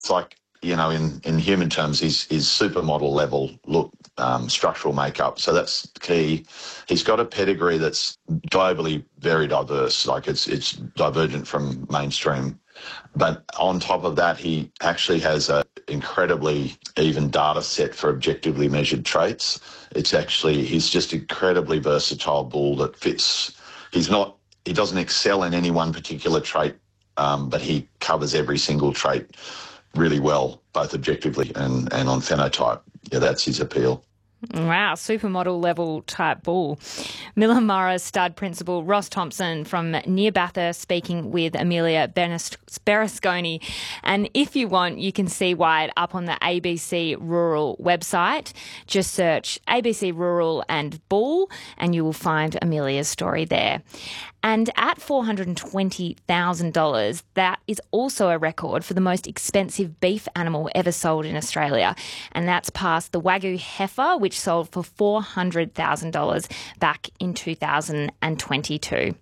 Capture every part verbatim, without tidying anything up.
It's like, you know, in, in human terms, he's, he's supermodel level look, um, structural makeup. So that's key. He's got a pedigree that's globally very diverse. Like it's it's divergent from mainstream. But on top of that, he actually has an incredibly even data set for objectively measured traits. It's actually, he's just incredibly versatile bull that fits. He's not, he doesn't excel in any one particular trait, um, but he covers every single trait really well, both objectively and, and on phenotype. Yeah, that's his appeal. Wow, supermodel level type bull. Millamara stud principal Ross Thompson from near Bathurst speaking with Amelia Berlusconi. And if you want, you can see Wyatt up on the A B C Rural website. Just search A B C Rural and Bull and you will find Amelia's story there. And at four hundred twenty thousand dollars, that is also a record for the most expensive beef animal ever sold in Australia. And that's past the Wagyu heifer, which sold for four hundred thousand dollars back in two thousand twenty-two.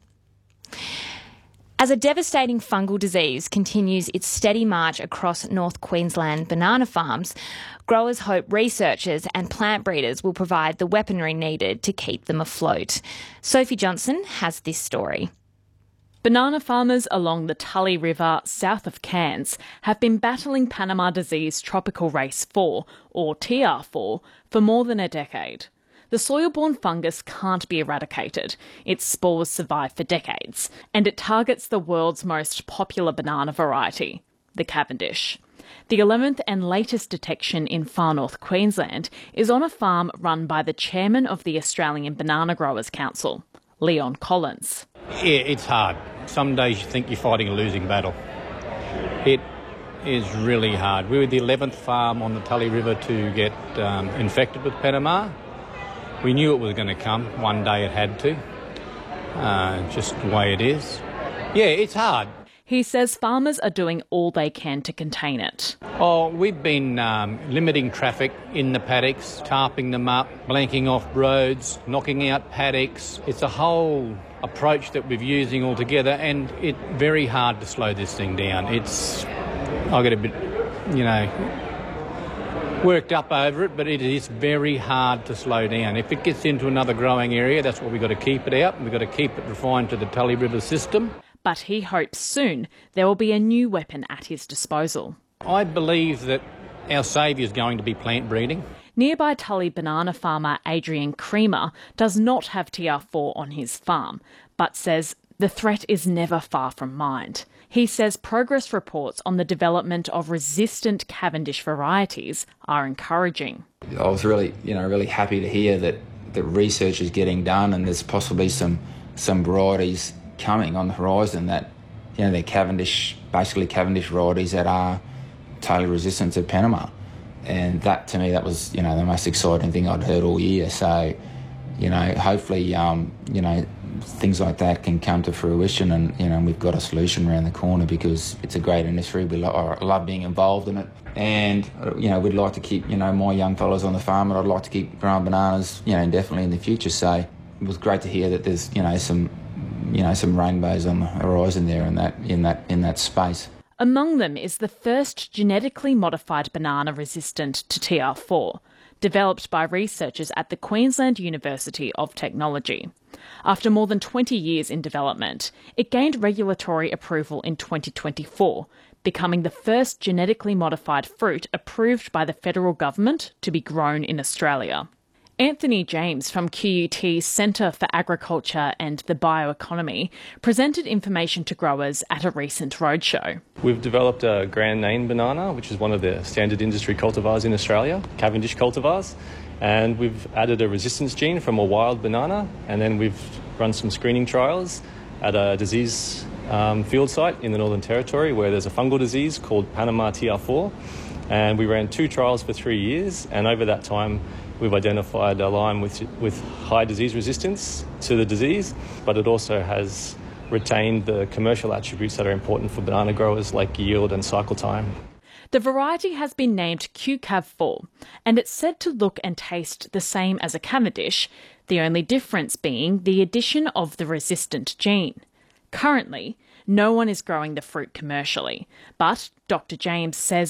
As a devastating fungal disease continues its steady march across North Queensland banana farms, growers hope researchers and plant breeders will provide the weaponry needed to keep them afloat. Sophie Johnson has this story. Banana farmers along the Tully River south of Cairns have been battling Panama disease tropical race four, or T R four, for more than a decade. The soil-borne fungus can't be eradicated. Its spores survive for decades, and it targets the world's most popular banana variety, the Cavendish. The eleventh and latest detection in far north Queensland is on a farm run by the chairman of the Australian Banana Growers Council, Leon Collins. Yeah, it's hard. Some days you think you're fighting a losing battle. It is really hard. We were the eleventh farm on the Tully River to get um, infected with Panama. We knew it was going to come. One day it had to. Uh, just the way it is. Yeah, it's hard. He says farmers are doing all they can to contain it. Oh, we've been um, limiting traffic in the paddocks, tarping them up, blanking off roads, knocking out paddocks. It's a whole approach that we're using altogether, and it's very hard to slow this thing down. It's, I get a bit, you know, worked up over it, but it is very hard to slow down. If it gets into another growing area, that's what we've got to keep it out. We've got to keep it refined to the Tully River system. But he hopes soon there will be a new weapon at his disposal. I believe that our saviour is going to be plant breeding. Nearby Tully banana farmer Adrian Creamer does not have T R four on his farm, but says the threat is never far from mind. He says progress reports on the development of resistant Cavendish varieties are encouraging. I was really, you know, really happy to hear that the research is getting done and there's possibly some some varieties coming on the horizon that, you know, they're Cavendish, basically Cavendish varieties that are totally resistant to Panama. And that, to me, that was, you know, the most exciting thing I'd heard all year. So, you know, hopefully, um, you know, things like that can come to fruition and, you know, we've got a solution around the corner because it's a great industry. We lo- I love being involved in it. And, you know, we'd like to keep, you know, my young fellas on the farm, and I'd like to keep growing bananas, you know, indefinitely in the future. So it was great to hear that there's, you know, some, you know, some rainbows on the horizon there in that, in that, in that space. Among them is the first genetically modified banana resistant to T R four, developed by researchers at the Queensland University of Technology. After more than twenty years in development, it gained regulatory approval in twenty twenty-four, becoming the first genetically modified fruit approved by the federal government to be grown in Australia. Anthony James from Q U T's Centre for Agriculture and the Bioeconomy presented information to growers at a recent roadshow. We've developed a Grand Nain banana, which is one of the standard industry cultivars in Australia, Cavendish cultivars, and we've added a resistance gene from a wild banana, and then we've run some screening trials at a disease um, field site in the Northern Territory where there's a fungal disease called Panama T R four, and we ran two trials for three years, and over that time we've identified a lime with, with high disease resistance to the disease, but it also has retained the commercial attributes that are important for banana growers like yield and cycle time. The variety has been named Q C A V four, and it's said to look and taste the same as a Cavendish, the only difference being the addition of the resistant gene. Currently, no one is growing the fruit commercially, but Doctor James says